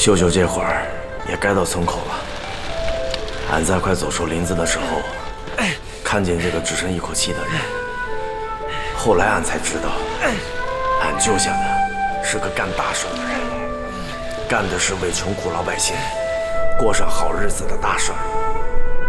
秀秀这会儿也该到村口了。俺在快走出林子的时候，看见这个只剩一口气的人。后来俺才知道，俺救下的是个干大事的人，干的是为穷苦老百姓过上好日子的大事儿。